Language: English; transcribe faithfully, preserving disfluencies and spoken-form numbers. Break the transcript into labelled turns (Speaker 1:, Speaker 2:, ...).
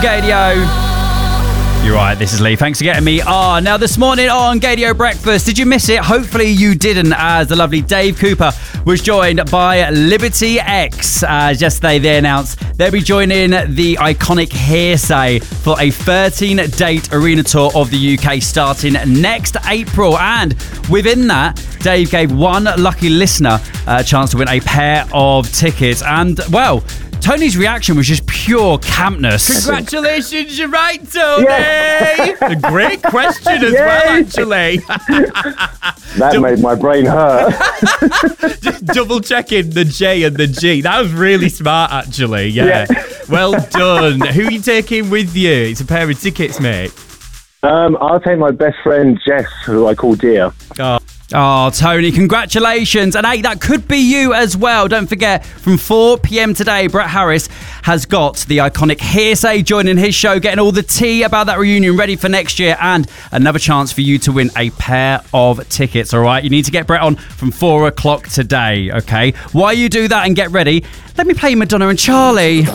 Speaker 1: Gadio. You're right, this is Lee. Thanks for getting me on. Now, this morning on Gadio Breakfast, did you miss it? Hopefully you didn't, as the lovely Dave Cooper was joined by Liberty X. As yesterday they announced they'll be joining the iconic Hearsay for a thirteen-date arena tour of the U K starting next April. And within that, Dave gave one lucky listener a chance to win a pair of tickets. And, well, Tony's reaction was just pure campness.
Speaker 2: Congratulations, you're right, Tony.
Speaker 3: Yeah.
Speaker 2: A great question as
Speaker 3: Yay.
Speaker 2: well, actually.
Speaker 3: That made my brain hurt.
Speaker 2: Just double checking the J and the G. That was really smart, actually. Yeah.
Speaker 3: Yeah.
Speaker 2: Well done. Who are you taking with you? It's a pair of tickets, mate.
Speaker 3: Um, I'll take my best friend Jess, who I call Dear.
Speaker 2: Oh.
Speaker 1: Oh, Tony, congratulations. And hey, that could be you as well. Don't forget, from four p.m. today, Brett Harris has got the iconic Hearsay joining his show, getting all the tea about that reunion ready for next year, and another chance for you to win a pair of tickets, all right? You need to get Brett on from four o'clock today, okay? While you do that and get ready, let me play Madonna and Charlie.